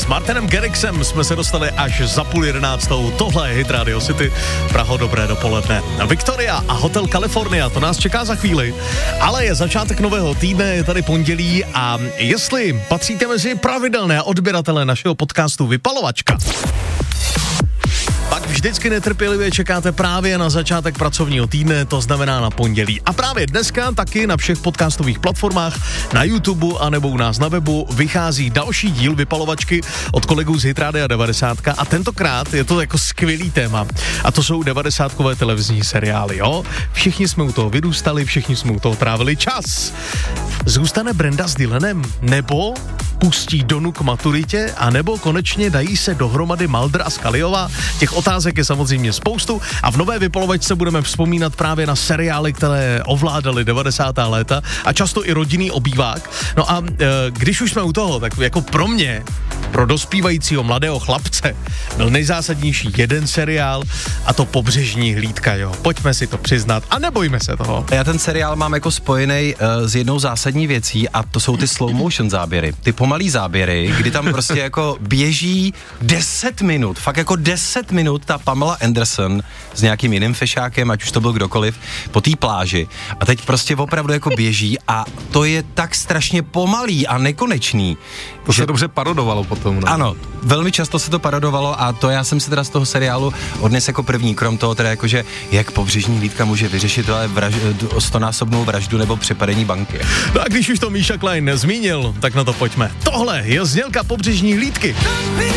S Martinem Garrixem jsme se dostali až za 10:30. Tohle je Hit Radio City. Praho, dobré dopoledne. Victoria a Hotel California, to nás čeká za chvíli. Ale je začátek nového týdne, je tady pondělí a jestli patříte mezi pravidelné odběratele našeho podcastu Vypalovačka, pak vždycky netrpělivě čekáte právě na začátek pracovního týdne, to znamená na pondělí. A právě dneska taky na všech podcastových platformách, na YouTube a nebo u nás na webu vychází další díl Vypalovačky od kolegů z Hit Rádia 90 a tentokrát je to jako skvělý téma. A to jsou 90kové televizní seriály, jo? Všichni jsme u toho vyrůstali, všichni jsme u toho trávili čas. Zůstane Brenda s Dylanem? Nebo pustí Donu k maturitě? A nebo konečně dají se dohromady Mulder a Scullyová? Těch otázek je samozřejmě spoustu a v nové Vypalovačce budeme vzpomínat právě na seriály, které ovládaly 90. léta a často i rodinný obývák. No a když už jsme u toho, tak jako pro mě, pro dospívajícího mladého chlapce, byl nejzásadnější jeden seriál a to Pobřežní hlídka, jo. Pojďme si to přiznat a nebojme se toho. Já ten seriál mám jako spojený s jednou zásadní věcí a to jsou ty slow motion záběry. Ty pomalý záběry, kdy tam prostě jako běží 10 minut, fakt jako 10 minut ta Pamela Anderson s nějakým jiným fešákem, ať už to byl kdokoliv, po té pláži. A teď prostě opravdu jako běží a to je tak strašně pomalý a nekonečný. To se dobře parodovalo potom, no? Ano, velmi často se to parodovalo a to já jsem si teda z toho seriálu odnes jako první, krom toho teda jakože jak Pobřežní hlídka může vyřešit 100násobnou vraždu nebo přepadení banky. No a když už to Míša Klein nezmínil, tak na to pojďme. Tohle je znělka Pobřežní hlídky.